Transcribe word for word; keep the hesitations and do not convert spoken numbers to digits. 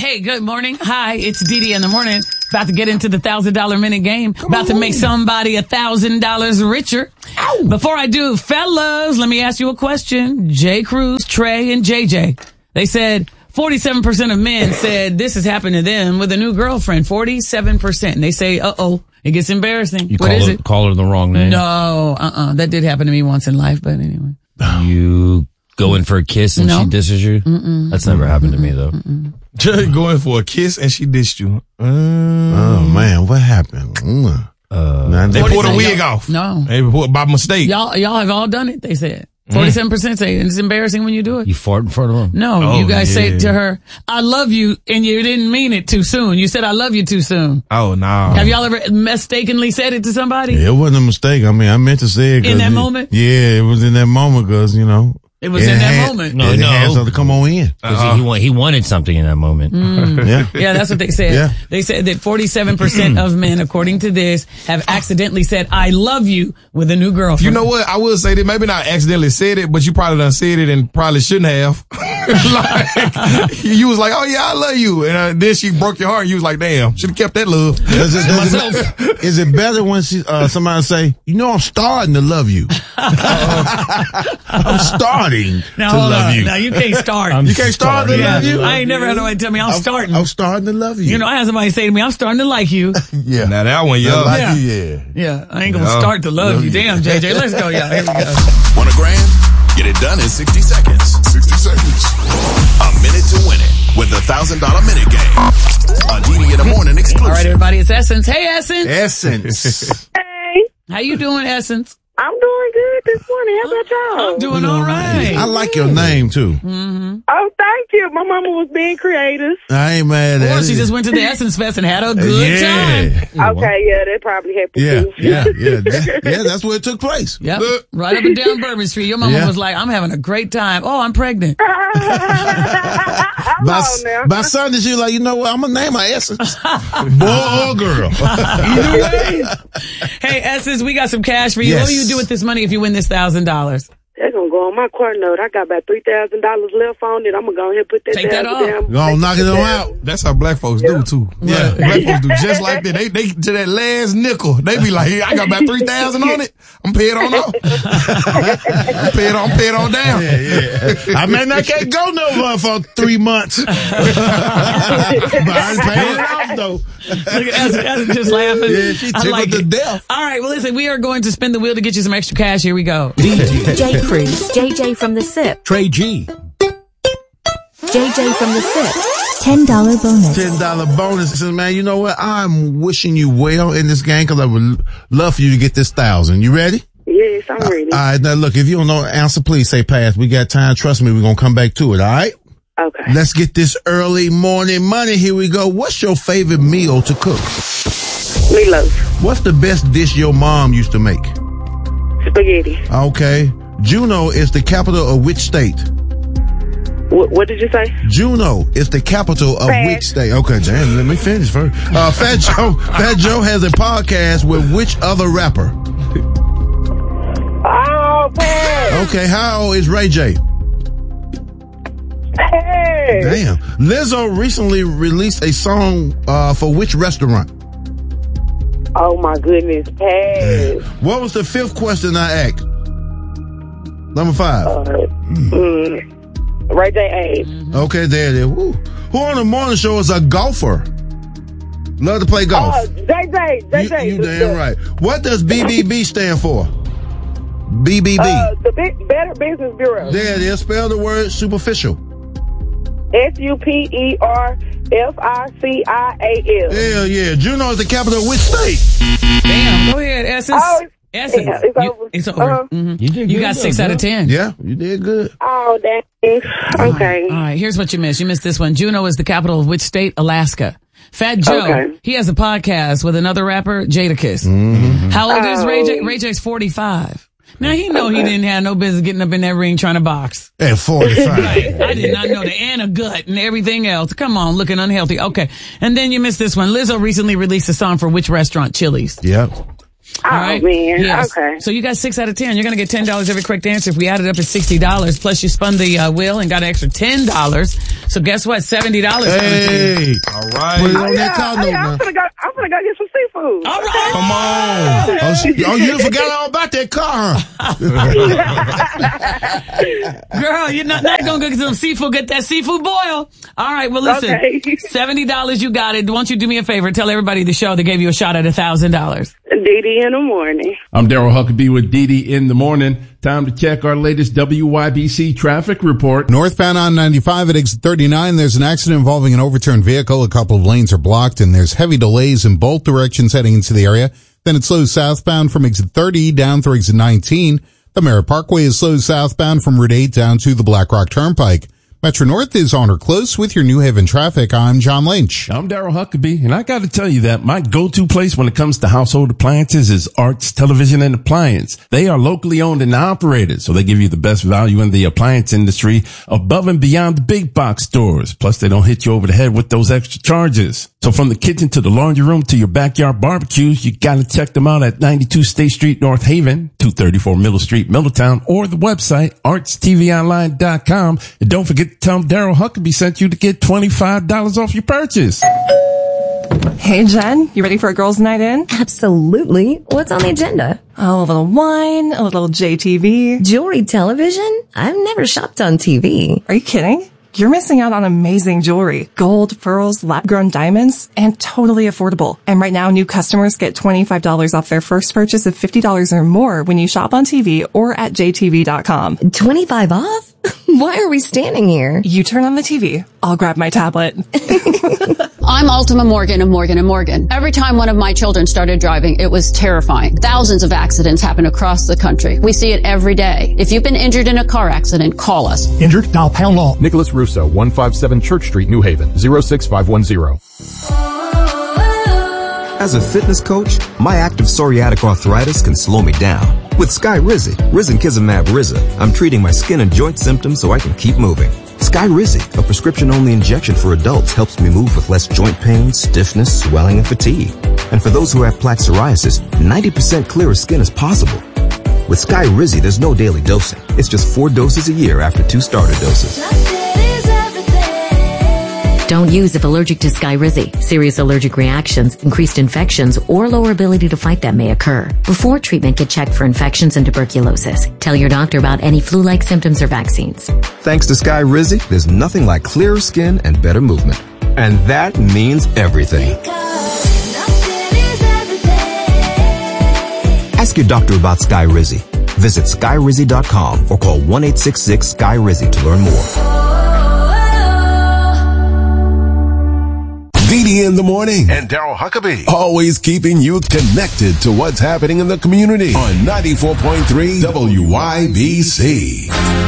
Hey, good morning. Hi, it's Dee Dee in the morning. About to get into the one thousand dollars minute game. Come About on. to make somebody one thousand dollars richer. Ow. Before I do, fellas, let me ask you a question. J. Cruz, Trey, and J J. They said forty-seven percent of men said this has happened to them with a new girlfriend. forty-seven percent. And they say, uh-oh, it gets embarrassing. You what call is her, it? Call her the wrong name. No, uh-uh. That did happen to me once in life, but anyway. You go in for a kiss and No. she disses you? Mm-mm. That's never happened to me, though. Just going for a kiss and she dissed you. Mm. Oh, man, what happened? Mm. Uh, Now, They they pulled a y'all- wig off. No. They pulled by mistake. Y'all, y'all have all done it, they said. forty-seven percent say it's embarrassing when you do it. You fart in front of them? No, Oh, you guys yeah. say to her, I love you, and you didn't mean it too soon. You said, I love you too soon. Oh, no. Have y'all ever mistakenly said it to somebody? It wasn't a mistake. I mean, I meant to say it. 'cause In that it- moment? Yeah, it was in that moment because, you know. It was in that had- moment. No, it no. had something to come on in. 'Cause Uh-huh. he, he, wa- he wanted something in that moment. Yeah. Yeah, that's what they said. Yeah. They said that forty-seven percent of men, according to this, have accidentally said, I love you with a new girlfriend. You know what? I will say that maybe not accidentally said it, but you probably done said it and probably shouldn't have. Like, you was like, oh yeah, I love you. And uh, then she broke your heart. You was like, damn, should have kept that love. Does it, does Myself. it, is it better when she, uh, somebody say, you know, I'm starting to love you. I'm starting Now, to hold love on. you. Now, you can't start. You can't start to yeah, love you? I ain't never had nobody tell me I'm, I'm starting. I'm starting to love you. You know, I had somebody say to me, I'm starting to like you. yeah. Now that one, I yeah. like Yeah. you, yeah. Yeah, I ain't gonna No. start to love Love you. you. Damn, J J. Let's go, y'all. Here we go. Want a grand? Get it done in sixty seconds. sixty seconds. A minute to win it with the one thousand dollars minute game. A D D in the morning exclusive. All right, everybody, it's Essence. Hey, Essence. Essence. Hey, How you doing, Essence? I'm doing good this morning. How about y'all? I'm doing all right. I like your name, too. Oh, thank you. My mama was being creative. I ain't mad at Or it. she just went to the Essence Fest and had a good time. yeah. Okay, yeah, that probably happened Yeah, too. yeah, yeah, that- yeah. That's where it took place. Yep. Right up and down Bourbon Street. Your mama Yeah. was like, I'm having a great time. Oh, I'm pregnant. Come By, on now. by Sunday, she was like, you know what? I'm gonna name my Essence, boy or girl. Either way. Hey, Essence, we got some cash for you. Yes. What do you do with this money if you win this one thousand dollars? They're going to go on my car note. I got about three thousand dollars left on it. I'm going to go ahead and put that Take down. that off. down. Go on, knock it on out. That's how black folks do too. Yeah. Black folks do just like that. They, they, to that last nickel, they be like, hey, I got about three thousand on it. I'm paying on off. I'm paying on, I'm paying on down. Yeah, yeah. I mean, I can't go nowhere for three months. But I'm paying it off, though. Look at Essence, Essence just laughing. Yeah, she I tickled like to it. death. All right, well, listen, we are going to spin the wheel to get you some extra cash. Here we go. J. Cruz, J J from the S I P, Trey G. J J from the S I P, ten dollars bonus. ten dollars bonus. Says, man, you know what? I'm wishing you well in this game because I would love for you to get this thousand. You ready? Yes, I'm ready. All right, now look, if you don't know the answer, please say pass. We got time. Trust me, we're going to come back to it, all right? Okay. Let's get this early morning money. Here we go. What's your favorite meal to cook? Meatloaf. What's the best dish your mom used to make? Spaghetti. Okay. Juneau is the capital of which state? What, what did you say? Juneau is the capital of Pass. which state? Okay, damn, let me finish first. Uh, Fat Joe, Fat Joe has a podcast with which other rapper? Oh, pass. Okay, how old is Ray J? Hey. Damn. Lizzo recently released a song uh, for which restaurant? Oh, my goodness. Pass. What was the fifth question I asked? Number five. Uh, mm, Ray J. A. Okay, there it is. Woo. Who on the morning show is a golfer? Love to play golf. Oh, J J. J J. You, you damn right. What does B B B stand for? B B B. Uh, the big, Better Business Bureau. There it is. Spell the word superficial. S U P E R F I C I A L. Hell yeah. Juneau is the capital of which state? Damn, go ahead, Essence. Oh, Essence. yeah, it's You- over. It's over. Uh-huh. Mhm. You did You good, got though, six girl. out of ten. Yeah, you did good. Oh, dang. Okay. All right, here's what you missed. You missed this one. Juneau is the capital of which state? Alaska. Fat Joe, Okay. he has a podcast with another rapper, Jadakiss. Mm-hmm. How old is Ray J? Oh. Ray J's forty-five. Now, he know he didn't have no business getting up in that ring trying to box. At forty-five. I did not know that. And a gut and everything else. Come on, looking unhealthy. Okay. And then you missed this one. Lizzo recently released a song for which restaurant? Chili's. Yep. Oh, right? man. Yes. Okay. So you got six out of ten. You're going to get ten dollars every correct answer. If we add it up, it's sixty dollars. Plus, you spun the uh, wheel and got an extra ten dollars. So guess what? seventy dollars. Hey. All right. Put it on Oh, that yeah. car Oh, note yeah, now. I'm gonna go. I'm gonna go get some seafood. All right. Come on. Oh, she- oh, you forgot all about that car, huh? Girl, you're not, not going to go get some seafood. Get that seafood boil. All right. Well, listen. Okay. seventy dollars. You got it. Won't you do me a favor? Tell everybody the show that gave you a shot at one thousand dollars. D D in the morning. I'm Daryl Huckabee with D D in the morning. Time to check our latest W Y B C traffic report. Northbound on ninety-five at exit thirty-nine, there's an accident involving an overturned vehicle. A couple of lanes are blocked, and there's heavy delays in both directions heading into the area. Then it slows southbound from exit thirty down through exit nineteen. The Merritt Parkway is slowed southbound from Route eight down to the Black Rock Turnpike. Metro North is on or close with your New Haven traffic. I'm John Lynch. I'm Daryl Huckabee, and I got to tell you that my go-to place when it comes to household appliances is Arts Television and Appliance. They are locally owned and operated, so they give you the best value in the appliance industry above and beyond the big box stores. Plus, they don't hit you over the head with those extra charges. So from the kitchen to the laundry room to your backyard barbecues, you got to check them out at ninety-two State Street, North Haven, two thirty-four Middle Street, Middletown, or the website arts t v online dot com. And don't forget to tell them Daryl Huckabee sent you to get twenty-five dollars off your purchase. Hey, Jen, you ready for a girls' night in? Absolutely. What's on the agenda? Oh, a little wine, a little J T V. Jewelry television? I've never shopped on T V. Are you kidding? You're missing out on amazing jewelry. Gold, pearls, lab-grown diamonds, and totally affordable. And right now, new customers get twenty-five dollars off their first purchase of fifty dollars or more when you shop on T V or at j t v dot com. twenty-five off? Why are we standing here? You turn on the T V. I'll grab my tablet. I'm Ultima Morgan of Morgan and Morgan. Every time one of my children started driving, it was terrifying. Thousands of accidents happen across the country. We see it every day. If you've been injured in a car accident, call us. Injured? Dial pound law. Nicholas Russo, one five seven Church Street, New Haven, zero six five one zero. As a fitness coach, my active psoriatic arthritis can slow me down. With Skyrizi, Risankizumab Riza, I'm treating my skin and joint symptoms so I can keep moving. Skyrizi, a prescription-only injection for adults, helps me move with less joint pain, stiffness, swelling, and fatigue. And for those who have plaque psoriasis, ninety percent clearer skin is possible. With Skyrizi, there's no daily dosing. It's just four doses a year after two starter doses. Don't use if allergic to Skyrizi. Serious allergic reactions, increased infections, or lower ability to fight them may occur. Before treatment, get checked for infections and tuberculosis. Tell your doctor about any flu-like symptoms or vaccines. Thanks to Skyrizi, there's nothing like clearer skin and better movement. And that means everything. Ask your doctor about Skyrizi. Visit skyrizi dot com or call one eight six six Sky Rizzi to learn more. D D in the morning and Daryl Huckabee, always keeping you connected to what's happening in the community on ninety-four point three W Y B C.